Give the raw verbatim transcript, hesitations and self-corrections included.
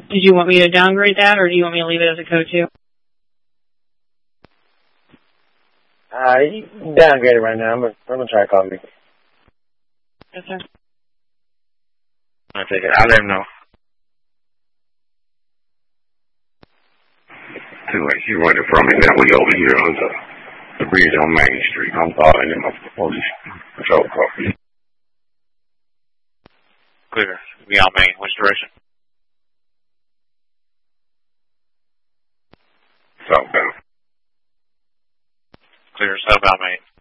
Did you want me to downgrade that, or do you want me to leave it as a code two? Uh, you can downgrade it right now. I'm gonna, I'm gonna try calling you. Yes, sir. I take it. I'll let him know. Anyway, she running from me. Now we over here on the, the bridge on Main Street. I'm calling him up the police patrol car. Clear. Be on Main. Which direction? Southbound. Clear. Southbound Main.